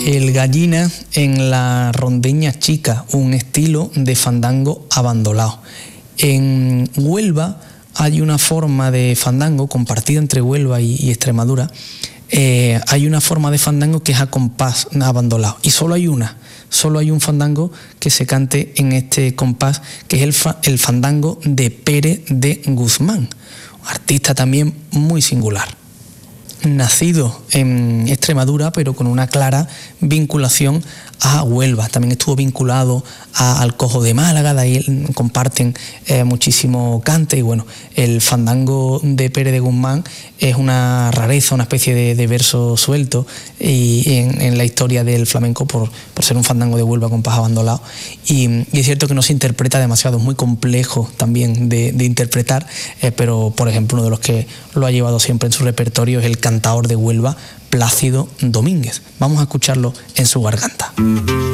El Gallina en la Rondeña Chica, un estilo de fandango abandolado. En Huelva hay una forma de fandango compartida entre Huelva y Extremadura. Hay una forma de fandango que es a compás abandolado, y solo hay un fandango que se cante en este compás, que es el fandango de Pérez de Guzmán, artista también muy singular. Nacido en Extremadura, pero con una clara vinculación a Huelva. También estuvo vinculado al Cojo de Málaga, de ahí comparten muchísimo cante. Y bueno, el fandango de Pérez de Guzmán es una rareza, una especie de verso suelto y en la historia del flamenco por ser un fandango de Huelva con compás abandolado. Y es cierto que no se interpreta demasiado, es muy complejo también de interpretar, pero por ejemplo uno de los que lo ha llevado siempre en su repertorio es el cantador de Huelva, Plácido Domínguez. Vamos a escucharlo en su garganta.